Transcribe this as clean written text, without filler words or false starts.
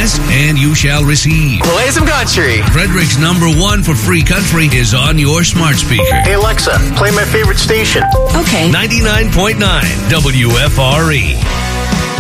ask and you shall receive. Play some country. Frederick's number one for free country is on your smart speaker. Hey, Alexa, play my favorite station. Okay. 99.9 WFRE.